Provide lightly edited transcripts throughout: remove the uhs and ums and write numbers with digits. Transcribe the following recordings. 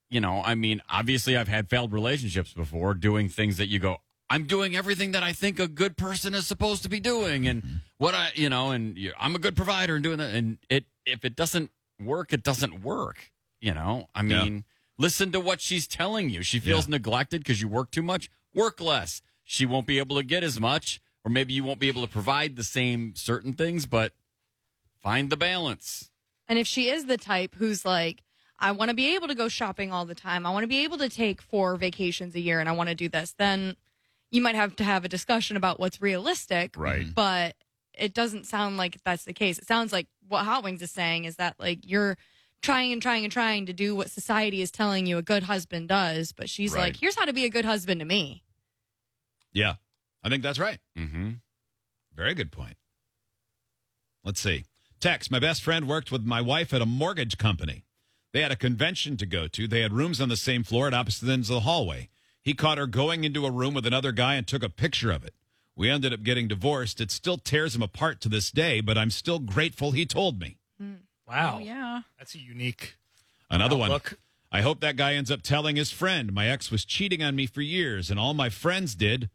I mean, obviously I've had failed relationships before, doing things that you go, I'm doing everything that I think a good person is supposed to be doing. And I'm a good provider and doing that. And if it doesn't work, it doesn't work. I mean, listen to what she's telling you. She feels neglected because you work too much. Work less. She won't be able to get as much, or maybe you won't be able to provide the same certain things, but find the balance. And if she is the type who's like, I want to be able to go shopping all the time, I want to be able to take 4 vacations a year, and I want to do this, then you might have to have a discussion about what's realistic. Right. But it doesn't sound like that's the case. It sounds like what Hot Wings is saying is that, like, you're trying and trying and trying to do what society is telling you a good husband does, but she's like, here's how to be a good husband to me. Yeah, I think that's right. Mm-hmm. Very good point. Let's see. Text, my best friend worked with my wife at a mortgage company. They had a convention to go to. They had rooms on the same floor at opposite ends of the hallway. He caught her going into a room with another guy and took a picture of it. We ended up getting divorced. It still tears him apart to this day, but I'm still grateful he told me. Wow. Oh, yeah. That's a unique Another outlook. one. I hope that guy ends up telling his friend. My ex was cheating on me for years, and all my friends did.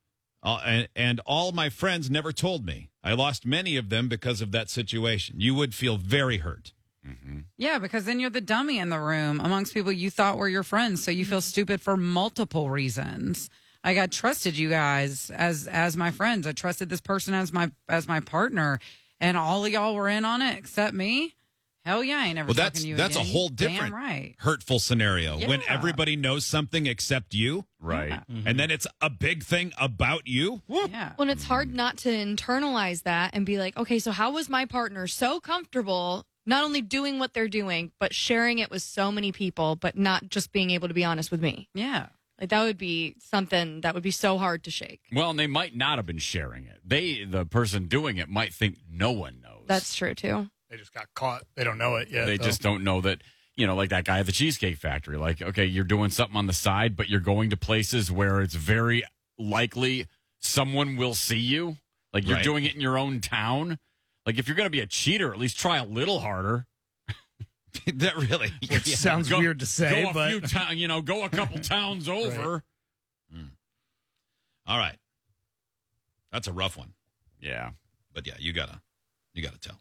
And all my friends never told me. I lost many of them because of that situation. You would feel very hurt. Mm-hmm. Yeah, because then you're the dummy in the room amongst people you thought were your friends, so you feel stupid for multiple reasons. Like, I trusted you guys as my friends. I trusted this person as my partner, and all of y'all were in on it except me. Hell yeah, I ain't never talking to you that's again. a whole Damn different right. hurtful scenario when Yeah. everybody knows something except you. Right. Yeah. And then it's a big thing about you. Yeah. Well, it's hard not to internalize that and be like, okay, so how was my partner so comfortable not only doing what they're doing, but sharing it with so many people, but not just being able to be honest with me? Yeah. Like, that would be something that would be so hard to shake. Well, and they might not have been sharing it. The person doing it might think no one knows. That's true, too. They just got caught. They don't know it yet. They just don't know that, like that guy at the Cheesecake Factory. Like, okay, you're doing something on the side, but you're going to places where it's very likely someone will see you. Like, you're doing it in your own town. Like, if you're going to be a cheater, at least try a little harder. That really sounds weird to say, go but go a couple towns over. Right. All right. That's a rough one. Yeah. But yeah, you gotta tell.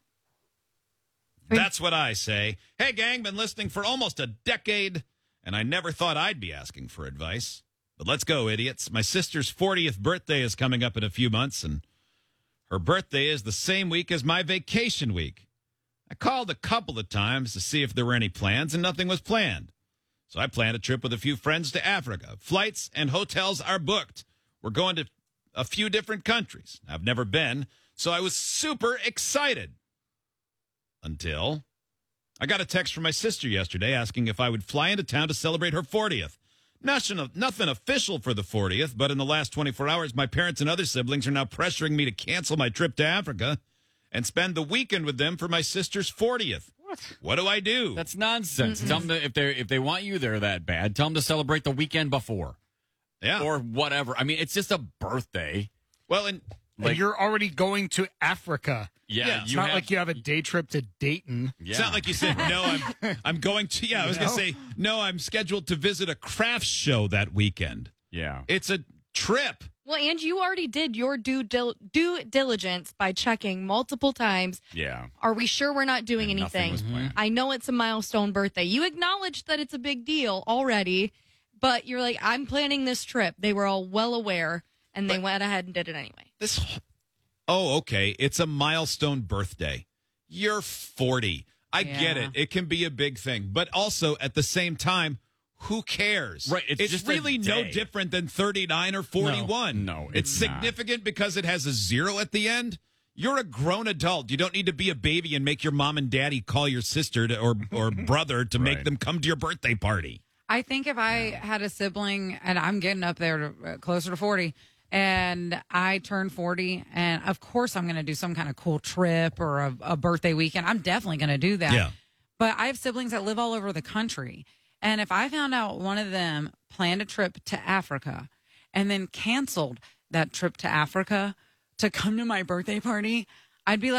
That's what I say. Hey, gang, been listening for almost a decade, and I never thought I'd be asking for advice. But let's go, idiots. My sister's 40th birthday is coming up in a few months, and her birthday is the same week as my vacation week. I called a couple of times to see if there were any plans, and nothing was planned. So I planned a trip with a few friends to Africa. Flights and hotels are booked. We're going to a few different countries. I've never been, so I was super excited. Until I got a text from my sister yesterday asking if I would fly into town to celebrate her 40th. Nothing official for the 40th, but in the last 24 hours, my parents and other siblings are now pressuring me to cancel my trip to Africa and spend the weekend with them for my sister's 40th. What do I do? That's nonsense. Tell them if they want you there that bad, tell them to celebrate the weekend before. Yeah. Or whatever. I mean, it's just a birthday. Well, and you're already going to Africa. Yeah. It's not like you have a day trip to Dayton. Yeah. It's not like you said, no, I'm going to, I was going to say, no, I'm scheduled to visit a crafts show that weekend. Yeah. It's a trip. Well, and you already did your due diligence by checking multiple times. Yeah. Are we sure we're not doing And nothing anything? was planned. I know it's a milestone birthday. You acknowledged that it's a big deal already, but you're like, I'm planning this trip. They were all well aware, and they went ahead and did it anyway. Oh, okay. It's a milestone birthday. You're 40. I get it. It can be a big thing. But also, at the same time, who cares? Right. It's just a really no day. different than 39 or 41. No, it's significant because it has a 0 at the end. You're a grown adult. You don't need to be a baby and make your mom and daddy call your sister or brother to make them come to your birthday party. I think if I had a sibling, and I'm getting up there to, closer to 40, and I turn 40, and of course I'm going to do some kind of cool trip or a birthday weekend. I'm definitely going to do that. Yeah. But I have siblings that live all over the country. And if I found out one of them planned a trip to Africa and then canceled that trip to Africa to come to my birthday party, I'd be like,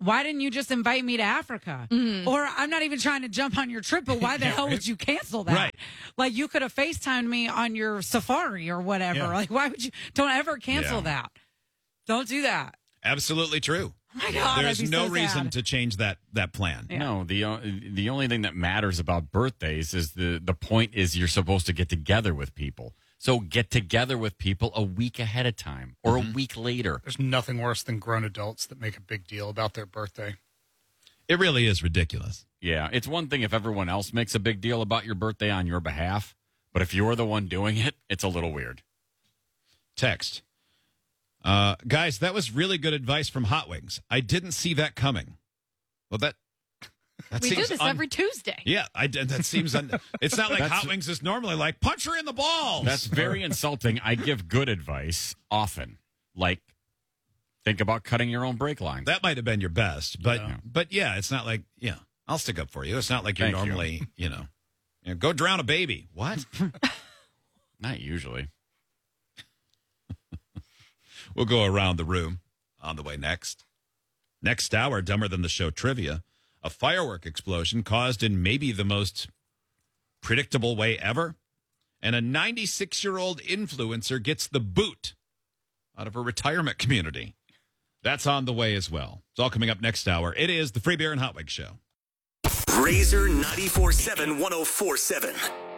why didn't you just invite me to Africa? Or I'm not even trying to jump on your trip, but why the hell would you cancel that? Right. Like you could have FaceTimed me on your safari or whatever. Yeah. Like why would you? Don't ever cancel that. Don't do that. Absolutely true. Oh my God, There's I'd be no so reason sad. to change that plan. Yeah. No, the only thing that matters about birthdays is the point is you're supposed to get together with people. So get together with people a week ahead of time or a week later. There's nothing worse than grown adults that make a big deal about their birthday. It really is ridiculous. Yeah, it's one thing if everyone else makes a big deal about your birthday on your behalf, but if you're the one doing it, it's a little weird. Text. Guys, that was really good advice from Hot Wings. I didn't see that coming. Well, that We do seems this every Tuesday. Yeah, that seems. It's not like Hot Wings is normally like punch her in the balls. That's very insulting. I give good advice often, like think about cutting your own brake lines. That might have been your best, but yeah, it's not like I'll stick up for you. It's not like you're Thank you. normally go drown a baby. What? Not usually. We'll go around the room on the way next. Next hour, Dumber Than the Show trivia. A firework explosion caused in maybe the most predictable way ever. And a 96-year-old influencer gets the boot out of a retirement community. That's on the way as well. It's all coming up next hour. It is the Free Beer and Hot Wings Show. Razor 94.7 104.7.